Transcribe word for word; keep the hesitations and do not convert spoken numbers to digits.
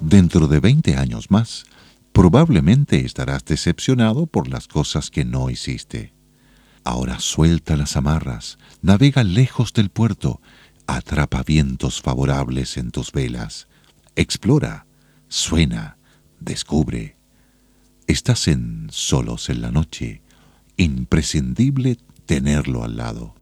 Dentro de veinte años más, probablemente estarás decepcionado por las cosas que no hiciste. Ahora suelta las amarras, navega lejos del puerto, atrapa vientos favorables en tus velas, explora, suena, descubre. Estás en Solos en la Noche, imprescindible tenerlo al lado.